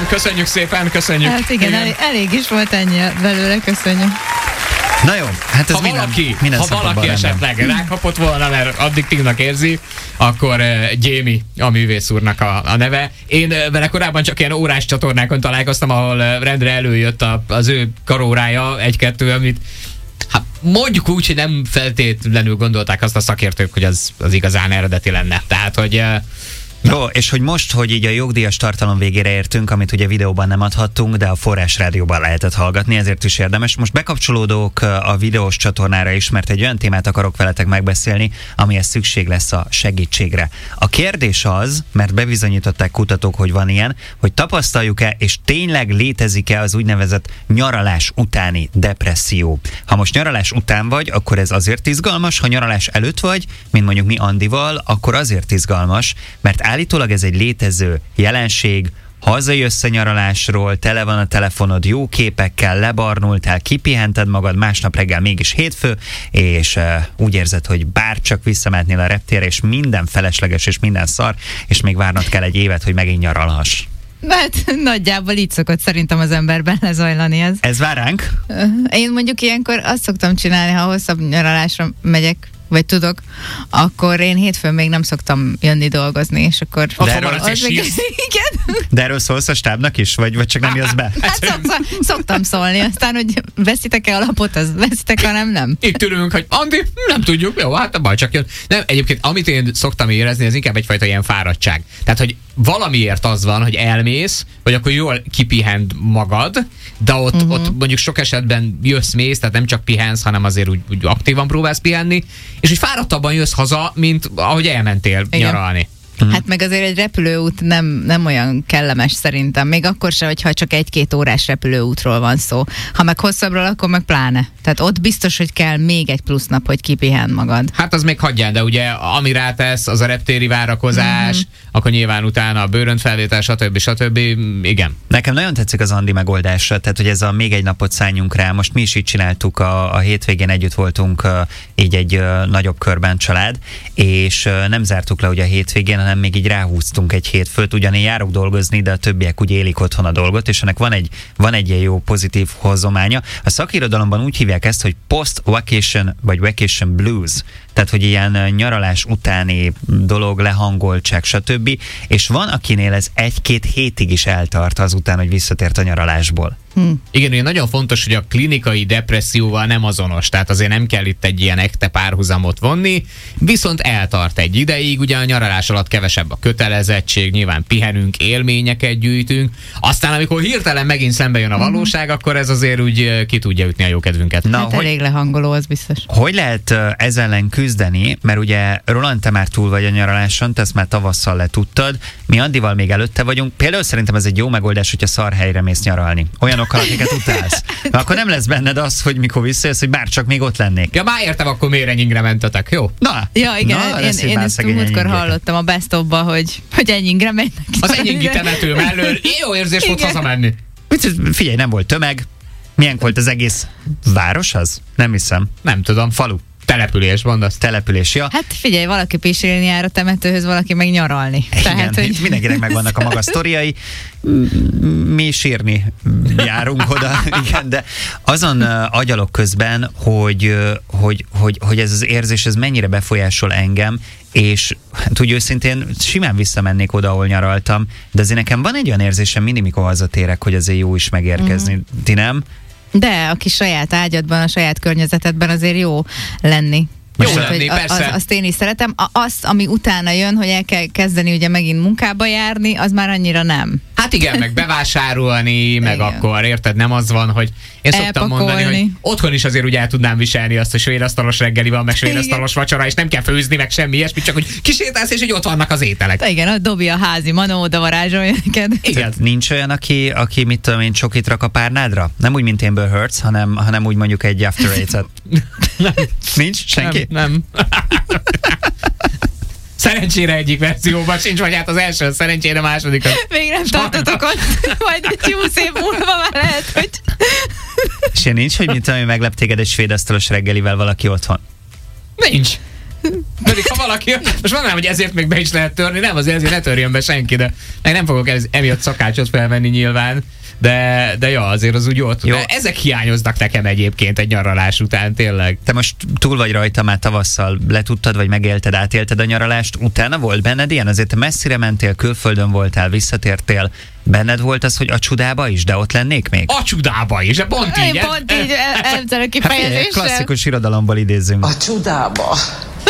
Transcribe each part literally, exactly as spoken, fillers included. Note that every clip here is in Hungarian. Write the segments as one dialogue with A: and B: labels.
A: köszönjük szépen, köszönjük.
B: Hát igen, igen. Elég, elég is volt ennyi belőle, köszönjük.
C: Na jó, hát ez
A: ha
C: minden,
A: valaki,
C: minden
A: ha valaki esetleg rákapott volna, mert addiktív érzi, akkor uh, Jamie a művész úrnak a, a neve. Én uh, vele korábban csak ilyen órás csatornákon találkoztam, ahol uh, rendre előjött a, az ő karórája, egy-kettő, amit hát mondjuk úgy, hogy nem feltétlenül gondolták azt a szakértők, hogy az, az igazán eredeti lenne. Tehát, hogy uh,
C: jó, és hogy most, hogy így a jogdíjas tartalom végére értünk, amit ugye videóban nem adhattunk, de a Forrás Rádióban lehetett hallgatni, ezért is érdemes. Most bekapcsolódok a videós csatornára is, mert egy olyan témát akarok veletek megbeszélni, amihez szükség lesz a segítségre. A kérdés az, mert bebizonyították kutatók, hogy van ilyen, hogy tapasztaljuk-e, és tényleg létezik-e az úgynevezett nyaralás utáni depresszió. Ha most nyaralás után vagy, akkor ez azért izgalmas, ha nyaralás előtt vagy, mint mondjuk mi Andival, akkor azért izgalmas, mert állítólag ez egy létező jelenség, hazajössz a nyaralásról, tele van a telefonod jó képekkel, lebarnultál, kipihented magad, másnap reggel mégis hétfő, és uh, úgy érzed, hogy bár csak visszamehetnél a reptérre, és minden felesleges, és minden szar, és még várnod kell egy évet, hogy megint nyaralhass.
B: Hát nagyjából így szokott szerintem az emberben lezajlani ez.
C: Ez vár ránk?
B: Én mondjuk ilyenkor azt szoktam csinálni, ha hosszabb nyaralásra megyek, vagy tudok, akkor én hétfőn még nem szoktam jönni dolgozni, és akkor...
A: De erről az meg...
B: Igen.
C: De erről szólsz a stábnak is? Vagy, vagy csak nem jössz be?
B: Hát szoktam, szoktam szólni, aztán, hogy veszitek-e a lapot, az veszitek, hanem nem.
A: Itt ülünk, hogy Andi, nem tudjuk, jó, hát a baj csak jön. Nem, egyébként, amit én szoktam érezni, ez inkább egyfajta ilyen fáradtság. Tehát, hogy valamiért az van, hogy elmész, vagy akkor jól kipihend magad, de ott, uh-huh. ott mondjuk sok esetben jössz-mész, tehát nem csak pihensz, hanem azért úgy, úgy aktívan próbálsz pihenni, és hogy fáradtabban jössz haza, mint ahogy elmentél igen. nyaralni.
B: Hmm. Hát meg azért egy repülőút nem, nem olyan kellemes szerintem. Még akkor se, hogyha csak egy-két órás repülőútról van szó. Ha meg hosszabbról, akkor meg pláne. Tehát ott biztos, hogy kell még egy plusz nap, hogy kipihen magad.
A: Hát az még hagyján, de ugye ami rátesz, az a reptéri várakozás, mm-hmm. akkor nyilván utána a bőröntfelvétel, stb. stb. Igen.
C: Nekem nagyon tetszik az Andi megoldása, tehát hogy ez a még egy napot szálljunk rá. Most mi is így csináltuk, a, a hétvégén együtt voltunk uh, így egy uh, nagyobb körben család, és uh, nem zártuk le ugye a hétvégén, hanem még így ráhúztunk egy hétfőt, ugyan én járok dolgozni, de a többiek úgy élik otthon a dolgot, és ennek van egy, van egy ilyen jó pozitív hozománya. A szakirodalomban úgy hívják ezt, hogy post-vacation vagy vacation blues, tehát hogy ilyen nyaralás utáni dolog, lehangoltság, stb. És van, akinél ez egy-két hétig is eltart azután, hogy visszatért a nyaralásból.
B: Hmm.
A: Igen, ugye nagyon fontos, hogy a klinikai depresszióval nem azonos, tehát azért nem kell itt egy ilyen ekte párhuzamot vonni, viszont eltart egy ideig, ugye a nyaralás alatt kevesebb a kötelezettség, nyilván pihenünk, élményeket gyűjtünk, aztán amikor hirtelen megint szembe jön a valóság, hmm. akkor ez azért úgy ki tudja ütni a jó kedvünket.
B: Na, hát hogy, elég lehangoló, az biztos.
C: Hogy lehet ez ellen küzdeni, mert ugye Roland, te már túl vagy a nyaraláson, te ezt már tavasszal letudtad, mi Andival még előtte vagyunk, például szerintem ez egy jó megoldás, hogyha szar helyre mész nyaralni. Olyanokkal, akiket utálsz. Na, akkor nem lesz benned az, hogy mikor visszajössz, hogy bárcsak még ott lennék.
A: Ja, már értem, akkor miért ennyire mentetek, jó?
C: Na,
B: ja, igen, na, én, én ezt múltkor hallottam a Best of-ba, hogy, hogy ennyire mennek.
A: Az enyingi temető mellől jó érzés volt hazamenni.
C: Figyelj, nem volt tömeg. Milyen volt az egész város az? Nem hiszem.
A: Nem tudom.
C: Falu.
A: Település, mondasz.
C: Település, ja.
B: Hát figyelj, valaki pisilni jár a temetőhöz, valaki meg nyaralni.
C: Igen,
B: Tehát, hogy...
C: mindenkinek megvannak a maga sztoriai. Mi sírni járunk oda, igen, de azon uh, agyalok közben, hogy, uh, hogy, hogy, hogy ez az érzés, ez mennyire befolyásol engem, és hát úgy őszintén simán visszamennék oda, ahol nyaraltam, de azért nekem van egy olyan érzésem mindig, mikor hazatérek, hogy azért jó is megérkezni. Mm-hmm. Ti nem?
B: De aki saját ágyadban, a saját környezetedben azért jó lenni.
A: Jó Most lenni,
B: hogy
A: persze.
B: Az, azt én is szeretem. Azt, ami utána jön, hogy el kell kezdeni ugye megint munkába járni, az már annyira nem.
A: Hát igen, meg bevásárolni, meg igen. Akkor érted, nem az van, hogy én szoktam elpakolni. Mondani, hogy otthon is azért ugye el tudnám viselni azt, hogy svédasztalos reggeli van, meg svédasztalos vacsora, és nem kell főzni, meg semmi ilyesmi, csak hogy kisétálsz, és hogy ott vannak az ételek.
B: Igen, ott dobja a házi manó, oda varázsolja neked.
C: Igen. Nincs olyan, aki, aki mit tudom én, csokit rak a párnádra? Nem úgy, mint Amber Heard, hanem, hanem úgy mondjuk egy After Eight-et. Nincs? Senki?
A: Nem. nem. Szerencsére egyik verzióban sincs, vagy hát az első, szerencsére második.
B: Még nem tartotok ott, majd egy húsz év múlva már lehet, hogy...
C: És nincs, hogy mit tudom, hogy meglep téged egy svédasztalos reggelivel valaki otthon?
A: Nincs. Pedig ha valaki, most mondanám, hogy ezért még be is lehet törni, nem, azért ezért ne törjön be senki, de én nem fogok ez, emiatt szakácsot felvenni nyilván, de, de ja, azért az úgy ott. Ezek hiányoznak nekem egyébként egy nyaralás után, tényleg.
C: Te most túl vagy rajta, már tavasszal letudtad, vagy megélted, átélted a nyaralást, utána volt benned ilyen? Azért te messzire mentél, külföldön voltál, visszatértél, benned volt az, hogy a csudába is, de ott lennék még?
A: A csudába is, de pont így.
B: Pont így, ezzel a kifejezéssel.
C: Hát, klasszikus irodalomból idézzünk.
D: A csudába.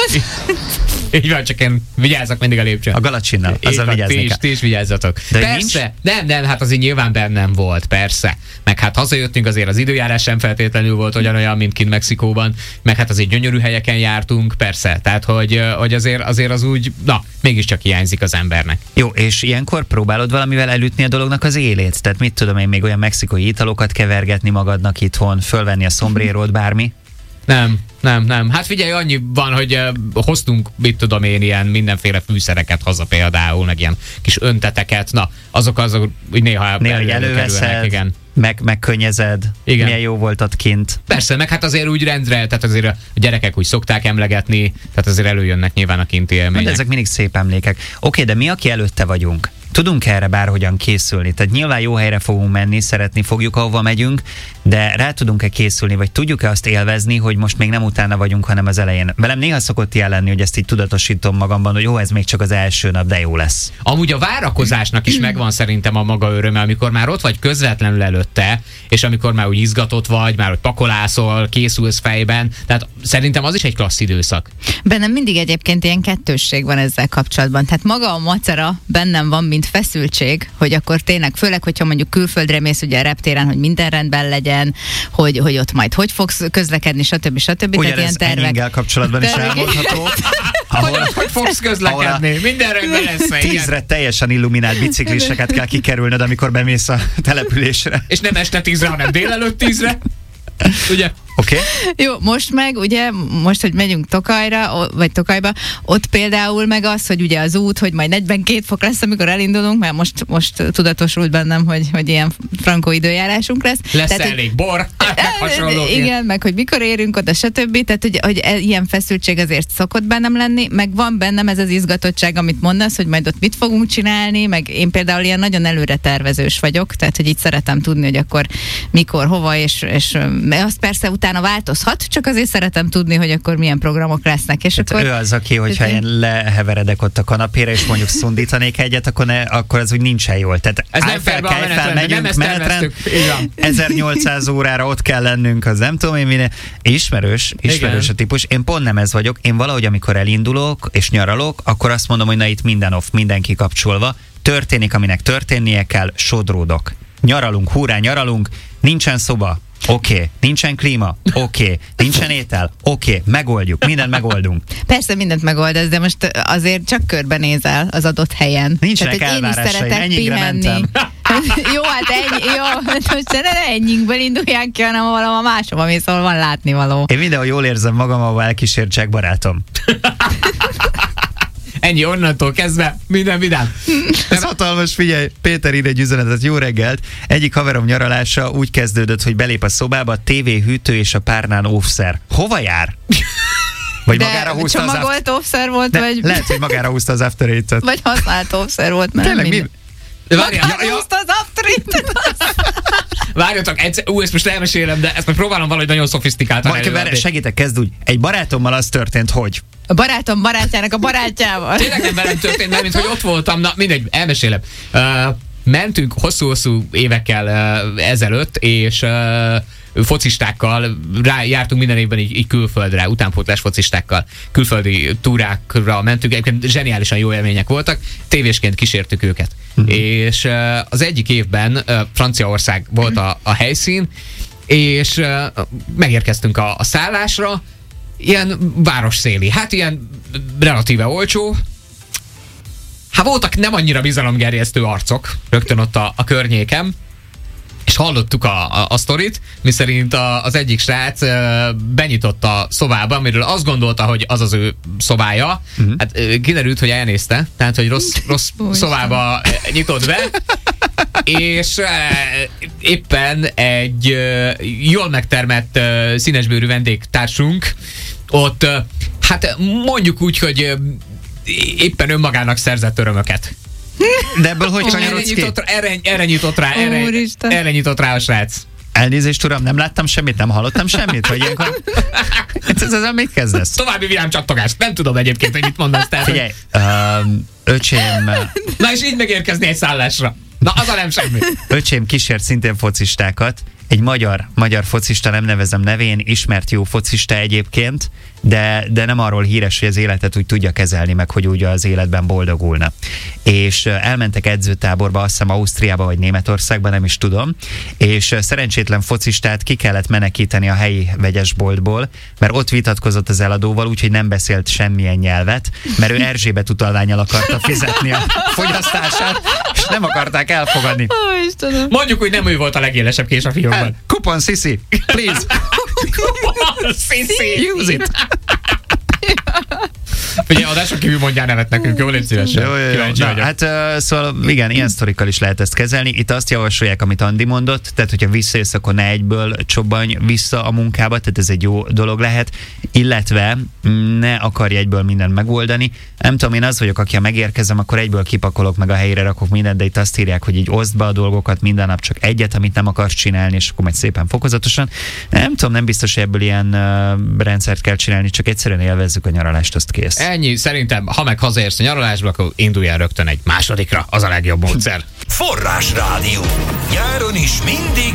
A: Így van, csak én vigyázzak mindig a lépcsőn.
C: A galacsinnal, azzal vigyázni
A: ti is, ti is vigyázzatok. De persze, nem, nem, hát azért nyilván bennem volt, persze. Meg hát hazajöttünk, azért az időjárás sem feltétlenül volt olyan, mint kint Mexikóban, meg hát azért gyönyörű helyeken jártunk, persze. Tehát, hogy, hogy azért, azért az úgy, na, mégiscsak hiányzik az embernek.
C: Jó, és ilyenkor próbálod valamivel elütni a dolognak az élét? Tehát mit tudom én, még olyan mexikói italokat kevergetni magadnak itthon, fölvenni a szombrérót, bármi?
A: Nem, nem, nem. Hát figyelj, annyi van, hogy uh, hoztunk, mit tudom én, ilyen mindenféle fűszereket haza például, meg ilyen kis önteteket. Na, azok azok úgy néha,
C: néha elő, előveszed, igen. Meg, megkönnyezed, igen. Milyen jó volt ott kint.
A: Persze, meg hát azért úgy rendre, tehát azért a gyerekek úgy szokták emlegetni, tehát azért előjönnek nyilván a kinti élmények.
C: De ezek mindig szép emlékek. Oké, de mi, aki előtte vagyunk? Tudunk erre bárhogyan készülni? Tehát nyilván jó helyre fogunk menni, szeretni fogjuk, ahova megyünk, de rá tudunk-e készülni, vagy tudjuk-e azt élvezni, hogy most még nem utána vagyunk, hanem az elején? Velem néha szokott ilyen lenni, hogy ezt így tudatosítom magamban, hogy jó, ez még csak az első nap, de jó lesz.
A: Amúgy a várakozásnak is megvan szerintem a maga öröme, amikor már ott vagy közvetlenül előtte, és amikor már úgy izgatott vagy, már hogy pakolászol, készülsz fejben, tehát szerintem az is egy klassz időszak.
B: Bennem mindig egyébként ilyen kettősség van ezzel kapcsolatban. Tehát maga a macera bennem van, mint feszültség, hogy akkor tényleg, főleg, hogyha mondjuk külföldre mész, ugye a reptéren, hogy minden rendben legyen, hogy, hogy ott majd hogy fogsz közlekedni, stb. stb.
C: Ugyanez Henninggel kapcsolatban is elmondható.
A: Ahol, hogy, hogy fogsz közlekedni? Minden rendben lesz.
C: Tízre teljesen illuminált bicikliseket kell kikerülnöd, amikor bemész a településre.
A: És nem este tízre, hanem délelőtt tízre. Ugye?
C: Oké. Okay.
B: Jó, most meg, ugye, most, hogy megyünk Tokajra, vagy Tokajba, ott például meg az, hogy ugye az út, hogy majd negyvenkét fok lesz, amikor elindulunk, mert most, most tudatosult bennem, hogy, hogy ilyen frankó időjárásunk lesz.
A: Lesz tehát, elég hogy, bor,
B: hasonló. Igen, meg hogy mikor érünk oda, stb. Tehát, hogy, hogy ilyen feszültség azért szokott bennem lenni, meg van bennem ez az izgatottság, amit mondasz, hogy majd ott mit fogunk csinálni, meg én például ilyen nagyon előre tervezős vagyok, tehát, hogy így szeretem tudni, hogy akkor mikor, hova, és, és azt persze utána változhat, csak azért szeretem tudni, hogy akkor milyen programok lesznek. És
C: hát
B: akkor...
C: ő az, aki, hogyha én leheveredek ott a kanapére, és mondjuk szundítanék egyet, akkor, ne, akkor az úgy nincsen jól. Tehát
A: ez nem fel, kell fel, megyünk menetrend,
C: ezernyolcszáz órára ott kell lennünk, az nem tudom én minél. Ismerős, ismerős igen. A típus. Én pont nem ez vagyok. Én valahogy, amikor elindulok és nyaralok, akkor azt mondom, hogy na itt minden off, mindenki kapcsolva. Történik, aminek történnie kell, sodródok. Nyaralunk, hurrá, nyaralunk, nincsen szoba. Oké, okay. Nincsen klíma, oké, okay. Nincsen étel, oké, okay. Megoldjuk, mindent megoldunk.
B: Persze mindent megoldasz, de most azért csak körbenézel az adott helyen.
C: Nincsenek elvárásaim, ennyire mentem.
B: Jó, hát ennyi, jó, most ne ennyinkből induljál ki, hanem valahol máshova mész, ahol van látnivaló.
C: Én mindenhol jól érzem magam, ahol elkísért Jack barátom.
A: Ennyi, onnantól kezdve minden vidám.
C: Ez hatalmas, figyelj, Péter ír egy üzenetet, jó reggelt. Egyik haverom nyaralása úgy kezdődött, hogy belép a szobába, a tévé, hűtő és a párnán óvszer. Hova jár? Vagy
B: de
C: magára húzta az
B: csomagolt óvszer volt, de vagy...
C: Lehet, hogy magára húzta az After Eight-et.
B: Vagy használt óvszer volt, mert
C: tényleg mi?
B: Magára ja, ja. húzta az After Eight-et.
A: Várjatok, egyszer, ú, ezt most elmesélem, de ezt majd próbálom valahogy nagyon szofisztikáltan előadni.
C: Segítek, kezd úgy. Egy barátommal az történt, hogy...
B: A barátom barátjának a barátjával.
A: Tényleg nem velem történt, mert mint hogy ott voltam, na mindegy, elmesélem. Uh, mentünk hosszú-hosszú évekkel uh, ezelőtt, és uh, focistákkal rá, jártunk minden évben így, így külföldre, utánpótlás focistákkal. Külföldi túrákra mentünk, egyébként zseniálisan jó élmények voltak, tévésként kísértük őket. Uh-huh. És uh, az egyik évben uh, Franciaország volt a, a helyszín, és uh, megérkeztünk a, a szállásra, ilyen városszéli, hát ilyen relatíve olcsó. Hát voltak nem annyira bizalomgerjesztő arcok rögtön ott a, a környékem, és hallottuk a, a, a sztorit, miszerint a, az egyik srác e, benyitott a szobába, amiről azt gondolta, hogy az az ő szobája. Uh-huh. Hát e, kiderült, hogy elnézte, tehát, hogy rossz, rossz szobába nyitott be, és e, éppen egy e, jól megtermett e, színesbőrű vendégtársunk ott, Hát mondjuk úgy, hogy éppen önmagának szerzett örömöket.
C: De ebből hogy
A: És erre
C: kanyarodsz ki?
A: nyitott, erre, erre nyitott rá, erre,
B: Úristen.
A: erre nyitott rá a srác.
C: Elnézést, uram, nem láttam semmit, nem hallottam semmit, hogy ilyenkor... Ez ezzel mit kezdesz?
A: További villámcsattogást. Nem tudom egyébként, hogy mit mondasz. Tehát,
C: Figyelj, um, öcsém,
A: na és így megérkezni egy szállásra. Na, az a nem semmi.
C: öcsém kísért szintén focistákat, egy magyar, magyar focista, nem nevezem nevén, ismert jó focista egyébként, de, de nem arról híres, hogy az életet úgy tudja kezelni, meg hogy úgy az életben boldogulna. És elmentek edzőtáborba, azt hiszem Ausztriába vagy Németországba, nem is tudom, és szerencsétlen focistát ki kellett menekíteni a helyi vegyesboltból, mert ott vitatkozott az eladóval, úgyhogy nem beszélt semmilyen nyelvet, mert ő Erzsébet utalvánnyal akarta fizetni a fogyasztását, és nem akarták elfogadni.
B: Ó, Istenem.
A: Mondjuk, hogy nem ő volt a legélesebb kés a fiókban.
C: Kupon, Sisi, please,
A: Sziszi.
C: use it.
A: Ugye adáson kívül mondjál nevet nekünk, jó, légy szívesen.
C: Jó, jó, jó.
A: Kíváncsi
C: Na,
A: vagyok.
C: hát uh, szóval igen, ilyen sztorikkal is lehet ezt kezelni. Itt azt javasolják, amit Andi mondott, tehát hogyha visszajössz, akkor ne egyből csobbanj vissza a munkába, tehát ez egy jó dolog lehet, illetve ne akarj egyből mindent megoldani. Nem tudom, én az vagyok, aki ha megérkezem, akkor egyből kipakolok, meg a helyére rakok mindent, de itt azt írják, hogy így oszd be a dolgokat, minden nap csak egyet, amit nem akarsz csinálni, és akkor majd szépen fokozatosan. Nem tudom, nem biztos, hogy ebből ilyen uh, rendszert kell csinálni, csak egyszerűen élvezzük a nyaralást, azt kész.
A: Ennyi, szerintem, ha meg hazaérsz a nyaralásból, akkor indulj el rögtön egy másodikra, az a legjobb módszer.
D: Forrás Rádió. Nyáron is mindig